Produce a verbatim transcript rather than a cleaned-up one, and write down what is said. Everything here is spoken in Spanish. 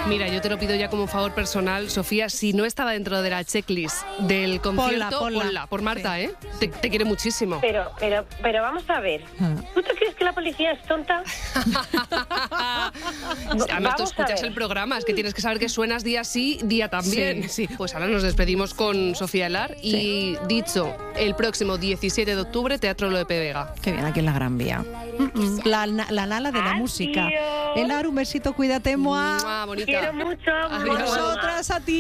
Mira, yo te lo pido ya como favor personal, Sofía, si no estaba dentro de la checklist del concierto, Ponla, ponla. ponla, por Marta, Sí. ¿eh? Te, te quiere muchísimo. Pero, pero, pero vamos a ver. ¿Tú te crees que la policía es tonta? Además, tú Vamos a escuchas ver. el programa, es que tienes que saber que suenas día sí, día también. Sí, sí. Pues ahora nos despedimos con Sofía Elar y dicho, el próximo diecisiete de octubre, Teatro Lope Vega. Qué bien, aquí en la Gran Vía. Mm-mm. La, la, la Nala de la Adiós. música. Elar, un besito, cuídate, mua. Mua, bonita. Quiero mucho. Adiós. Nosotras a ti.